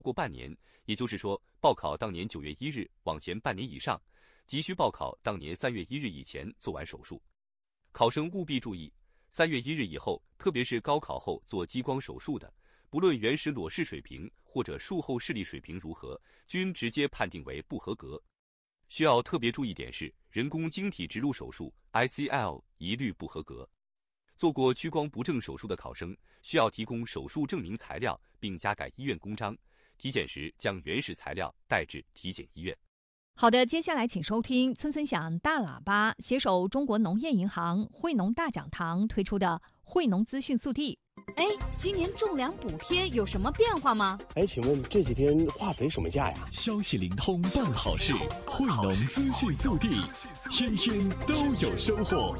过半年，也就是说，报考当年9月1日往前半年以上，急需报考当年3月1日以前做完手术。考生务必注意，3月1日以后，特别是高考后做激光手术的，不论原始裸视水平或者术后视力水平如何，均直接判定为不合格。需要特别注意点是，人工晶体植入手术 ICL 一律不合格。做过屈光不正手术的考生需要提供手术证明材料，并加盖医院公章。体检时将原始材料带至体检医院。 好的，接下来请收听村村响大喇叭携手中国农业银行惠农大讲堂推出的惠农资讯速递。 哎，今年种粮补贴有什么变化吗？ 哎，请问这几天化肥什么价呀？ 消息灵通办好事，惠农资讯速递，天天都有收获。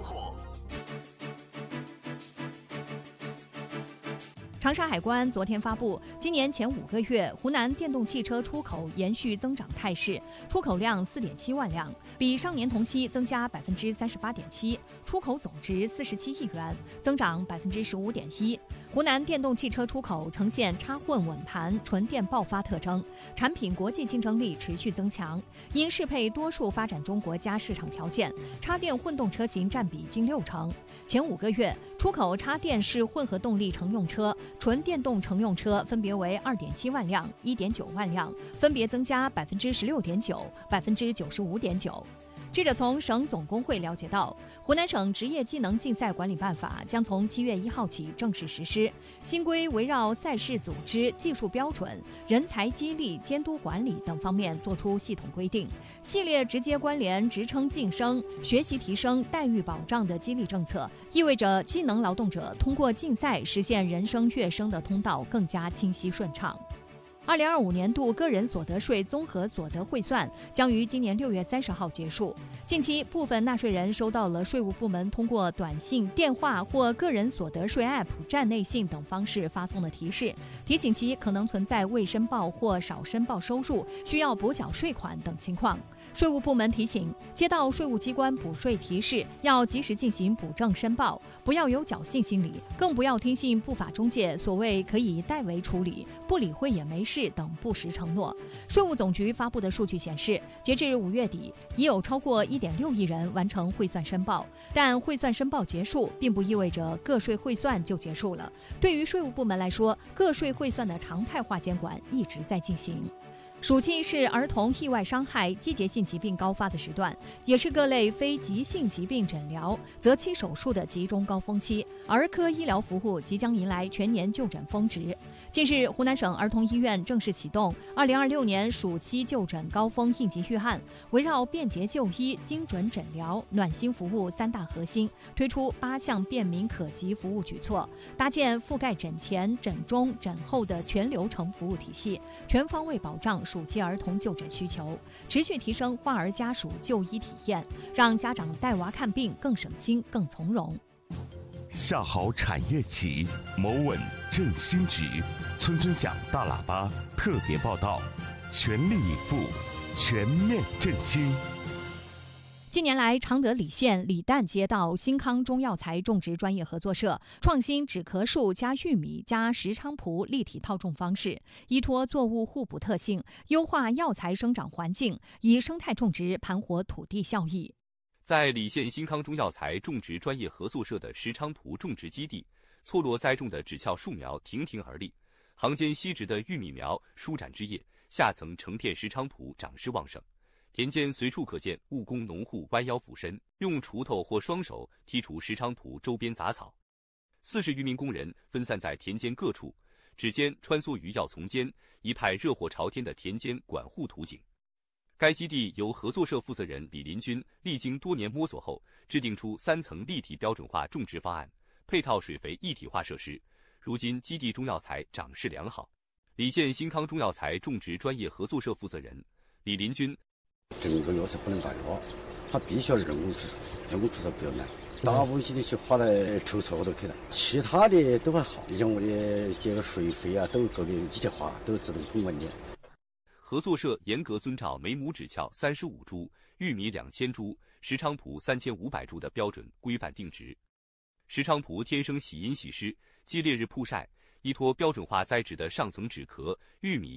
长沙海关昨天发布，今年前5个月，湖南电动汽车出口延续增长态势，出口量4.7万辆，比上年同期增加38.7%，出口总值47亿元，增长15.1%。湖南电动汽车出口呈现插混稳盘、纯电爆发特征，产品国际竞争力持续增强。因适配多数发展中国家市场条件，插电混动车型占比近60%。前5个月，出口插电式混合动力乘用车、纯电动乘用车分别为2.7万辆、1.9万辆，分别增加16.9%、95.9%。记者从省总工会了解到，湖南省职业技能竞赛管理办法将从7月1号起正式实施。新规围绕赛事组织、技术标准、人才激励、监督管理等方面作出系统规定，系列直接关联职称晋升、学习提升、待遇保障的激励政策，意味着技能劳动者通过竞赛实现人生跃升的通道更加清晰顺畅。2025年度个人所得税综合所得汇算将于今年6月30号结束。近期，部分纳税人收到了税务部门通过短信、电话或个人所得税 App 站内信等方式发送的提示，提醒其可能存在未申报或少申报收入、需要补缴税款等情况。税务部门提醒，接到税务机关补税提示，要及时进行补正申报，不要有侥幸心理，更不要听信不法中介所谓可以代为处理、不理会也没事等不实承诺。税务总局发布的数据显示，截至5月底，已有超过1.6亿人完成汇算申报。但汇算申报结束，并不意味着个税汇算就结束了。对于税务部门来说，个税汇算的常态化监管一直在进行。暑期是儿童意外伤害、季节性疾病高发的时段，也是各类非急性疾病诊疗、择期手术的集中高峰期，儿科医疗服务即将迎来全年就诊峰值。近日，湖南省儿童医院正式启动2026年暑期就诊高峰应急预案，围绕便捷就医、精准诊疗、暖心服务3大核心，推出8项便民可及服务举措，搭建覆盖诊前、诊中、诊后的全流程服务体系，全方位保障暑期儿童就诊需求，持续提升患儿家属就医体验，让家长带娃看病更省心、更从容。 下好产业企，谋稳振兴局。村村响大喇叭特别报道，全力以赴，全面振兴。 近年来，常德里县李旦街道新康中药材种植专业合作社创新止咳树加玉米加石菖蒲立体套种方式，依托作物互补特性，优化药材生长环境，以生态种植盘活土地效益。 在李县新康中药材种植专业合作社的石菖蒲种植基地，错落栽种的枳壳树苗亭亭而立，行间吸植的玉米苗舒展枝叶，下层成片石菖蒲长势旺盛。田间随处可见务工农户弯腰俯身，用锄头或双手剔除石菖蒲周边杂草。40余名工人分散在田间各处，指尖穿梭于药丛间，一派热火朝天的田间管护图景。该基地由合作社负责人李林军历经多年摸索后，制定出3层立体标准化种植方案，配套水肥一体化设施。如今基地中药材长势良好。李县新康中药材种植专业合作社负责人李林军， 整个药材不能干药，它必须要人工除草，人工除草比较难，大部分些的去花在臭草头去了，其他的都还好，像我的这个水肥啊，都搞的一体化，都是自动喷管的。 合作社严格遵照每亩枳壳35株、玉米2000株、石菖蒲3500株的标准规范定植。石菖蒲天生喜阴喜湿，既烈日曝晒， 依托标准化栽植的上层纸壳、玉米